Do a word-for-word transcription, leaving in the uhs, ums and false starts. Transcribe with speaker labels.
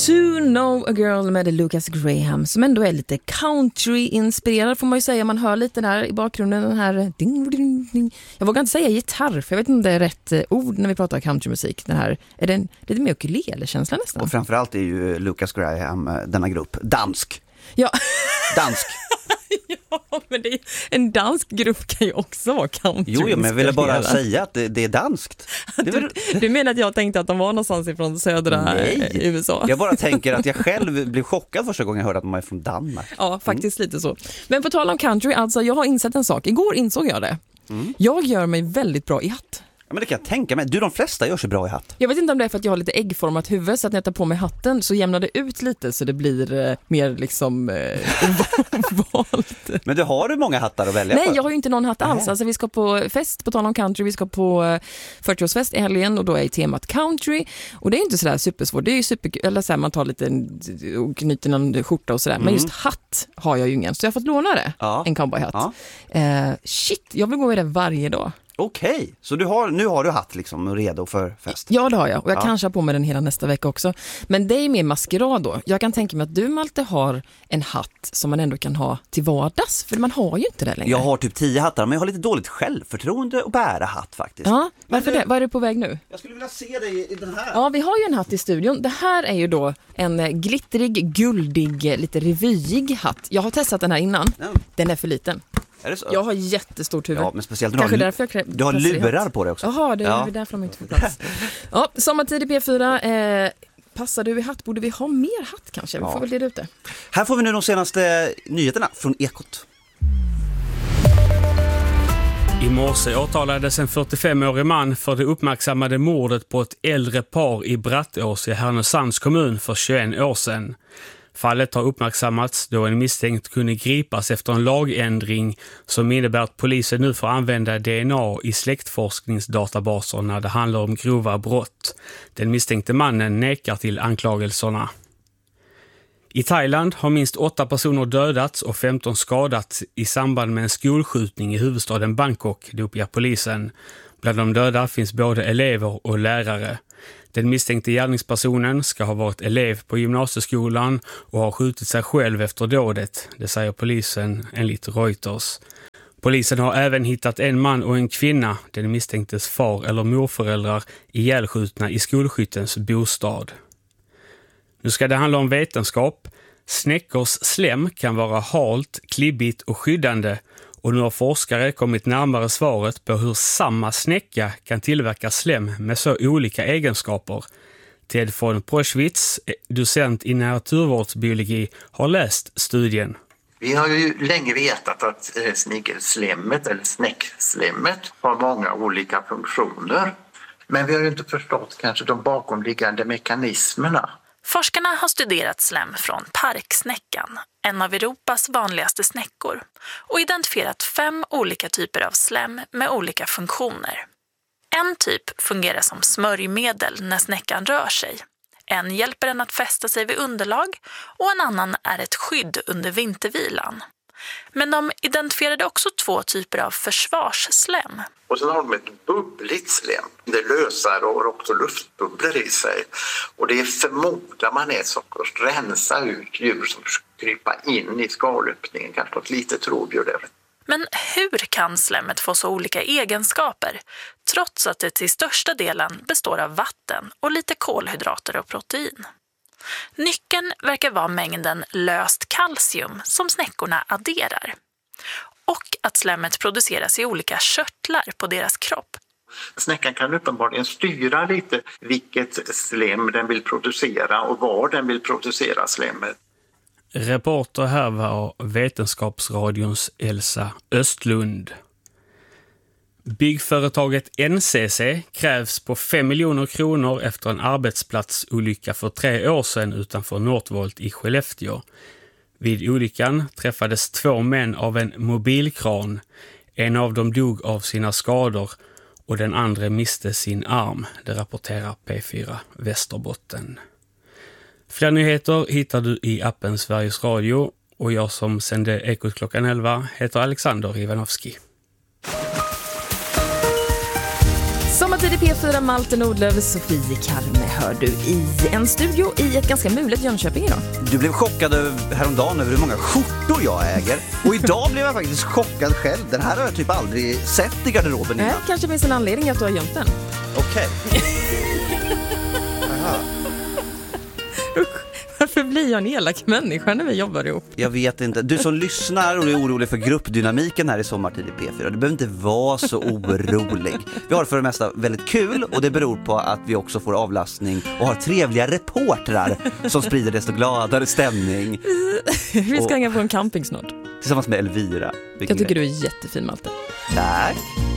Speaker 1: To Know a Girl med Lucas Graham som ändå är lite country-inspirerad får man ju säga. Man hör lite där i bakgrunden den här ding, ding, ding. Jag vågar inte säga gitarr för jag vet inte om det är rätt ord när vi pratar countrymusik. Den här, är det en, lite mer ukulele-känsla nästan?
Speaker 2: Och framförallt är ju Lucas Graham, denna grupp, dansk.
Speaker 1: Ja.
Speaker 2: Dansk.
Speaker 1: Ja, men det är, en dansk grupp kan ju också vara country.
Speaker 2: Jo, men jag ville bara säga att det, det är danskt. Det
Speaker 1: du, du menar att jag tänkte att de var någonstans ifrån södra
Speaker 2: Nej.
Speaker 1: U S A?
Speaker 2: Jag bara tänker att jag själv blev chockad första gången jag hörde att de är från Danmark.
Speaker 1: Ja, faktiskt mm. lite så. Men på tal om country, alltså jag har insett en sak. Igår insåg jag det. Mm. Jag gör mig väldigt bra i hatt.
Speaker 2: Ja, men det kan jag tänka mig. Du, de flesta gör sig bra i hatt.
Speaker 1: Jag vet inte om det är för att jag har lite äggformat huvud så att när jag tar på mig hatten så jämnar det ut lite så det blir eh, mer liksom eh, valt.
Speaker 2: Men du har du många hattar att välja
Speaker 1: Nej,
Speaker 2: för?
Speaker 1: jag har ju inte någon hatt alls. Alltså, vi ska på fest, på tal om country, vi ska på eh, fyrtioårsfest i helgen och då är temat country. Och det är inte sådär supersvårt. Det är ju super, eller så här, man tar lite och knyter någon skjorta och sådär. Mm. Men just hatt har jag ju ingen. Så jag har fått låna det. Ja. En cowboyhatt. Ja. Eh, shit, jag vill gå i det varje dag.
Speaker 2: Okej, okay. Så du har, nu har du hatt liksom redo för fest?
Speaker 1: Ja, det har jag. Och jag
Speaker 2: ja.
Speaker 1: kanske har på mig den hela nästa vecka också. Men det är mer maskerad då. Jag kan tänka mig att du, Malte, har en hatt som man ändå kan ha till vardags. För man har ju inte det längre.
Speaker 2: Jag har typ tio hattar, men jag har lite dåligt självförtroende att bära hatt faktiskt.
Speaker 1: Ja, varför
Speaker 2: men,
Speaker 1: det? Vad är du på väg nu?
Speaker 2: Jag skulle vilja se dig i den här.
Speaker 1: Ja, vi har ju en hatt i studion. Det här är ju då en glittrig, guldig, lite revyig hatt. Jag har testat den här innan. Mm. Den är för liten.
Speaker 2: Är det så?
Speaker 1: Jag har jättestort huvud.
Speaker 2: Ja, men speciellt
Speaker 1: Kanske
Speaker 2: du har,
Speaker 1: därför jag
Speaker 2: du har lurar på det också.
Speaker 1: Jaha, det är
Speaker 2: ja.
Speaker 1: därför de inte får plats. Ja, sommartid i P fyra. Eh, passar du i hatt? Borde vi ha mer hatt kanske? Vi ja. får väl leda ut det.
Speaker 2: Här får vi nu de senaste nyheterna från Ekot.
Speaker 3: I morse åtalades en fyrtiofemårig man för det uppmärksammade mordet på ett äldre par i Brattås i Härnösands kommun för tjugoett år sedan. Fallet har uppmärksammats då en misstänkt kunde gripas efter en lagändring som innebär att polisen nu får använda D N A i släktforskningsdatabaser när det handlar om grova brott. Den misstänkte mannen nekar till anklagelserna. I Thailand har minst åtta personer dödats och femton skadats i samband med en skolskjutning i huvudstaden Bangkok, det uppger polisen. Bland de döda finns både elever och lärare. Den misstänkte gärningspersonen ska ha varit elev på gymnasieskolan och har skjutit sig själv efter dådet, det säger polisen enligt Reuters. Polisen har även hittat en man och en kvinna, den misstänktes far eller morföräldrar, ihjälskjutna i skolskyttens bostad. Nu ska det handla om vetenskap. Snäckors slem kan vara halt, klibbigt och skyddande. Och nu har forskare kommit närmare svaret på hur samma snäcka kan tillverka slem med så olika egenskaper. Ted von Proschwitz, docent i naturvårdsbiologi, har läst studien.
Speaker 4: Vi har ju länge vetat att snigelslemmet eller snäckslemmet har många olika funktioner. Men vi har ju inte förstått kanske de bakomliggande mekanismerna.
Speaker 5: Forskarna har studerat slem från parksnäckan, en av Europas vanligaste snäckor, och identifierat fem olika typer av slem med olika funktioner. En typ fungerar som smörjmedel när snäckan rör sig. En hjälper den att fästa sig vid underlag och en annan är ett skydd under vintervilan. Men de identifierade också två typer av försvarsslem.
Speaker 4: Och sen har de ett bubbligt slem. Det är lösare och också luftbubblor i sig. Och det förmodar man är så att rensa ut djur som krypa in i skalöppningen. Kanske något litet rovdjur där.
Speaker 5: Men hur kan slemmet få så olika egenskaper trots att det till största delen består av vatten och lite kolhydrater och protein? Nyckeln verkar vara mängden löst kalcium som snäckorna adderar. Och att slemmet produceras i olika körtlar på deras kropp.
Speaker 4: Snäckan kan uppenbarligen styra lite vilket slem den vill producera och var den vill producera slemmet.
Speaker 3: Reporter här var Vetenskapsradions Elsa Östlund. Byggföretaget N C C krävs på fem miljoner kronor efter en arbetsplatsolycka för tre år sedan utanför Northvolt i Skellefteå. Vid olyckan träffades två män av en mobilkran. En av dem dog av sina skador och den andra miste sin arm, det rapporterar P fyra Västerbotten. Fler nyheter hittar du i appen Sveriges Radio och jag som sände Ekot klockan elva heter Alexander Ivanovski.
Speaker 1: Sommartid Sommartid i P fyra, Malte Nordlöf, Sofie Karme hör du i en studio i ett ganska mulet Jönköping idag.
Speaker 2: Du blev chockad häromdagen över hur många skjortor jag äger. Och idag blev jag faktiskt chockad själv. Den här har jag typ aldrig sett i garderoben innan.
Speaker 1: Nej, kanske finns en anledning att du har gömt den.
Speaker 2: Okej. Aha.
Speaker 1: Varför blir jag en elak människa när vi jobbar ihop?
Speaker 2: Jag vet inte. Du som lyssnar och är orolig för gruppdynamiken här i Sommartid i P fyra, du behöver inte vara så orolig. Vi har för det mesta väldigt kul och det beror på att vi också får avlastning och har trevliga reportrar som sprider desto gladare stämning.
Speaker 1: Vi ska
Speaker 2: och,
Speaker 1: hänga på en camping snart.
Speaker 2: Tillsammans med Elvira.
Speaker 1: Jag tycker du är jättefin, Malte.
Speaker 2: Tack.